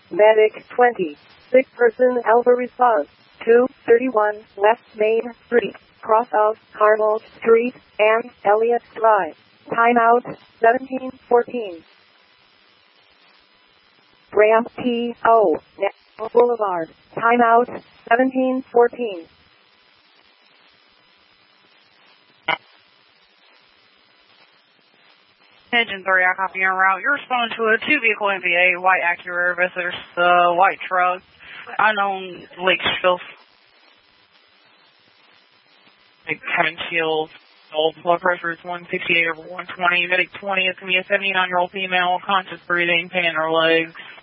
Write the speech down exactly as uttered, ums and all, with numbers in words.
Medic twenty. Sick person Alpha response. two thirty-one West Main Street, cross of Carmel Street and Elliott Drive. Timeout seventeen fourteen. Graham T O. National Boulevard. Timeout seventeen fourteen. Engine three, I copy en route. You're responding to a two-vehicle M V A, white Acura versus uh, white truck, unknown Lakesville. Having shields. Blood pressure is one sixty-eight over one twenty. Medic twenty is going to be a seventy-nine-year-old female, conscious breathing, pain in her legs.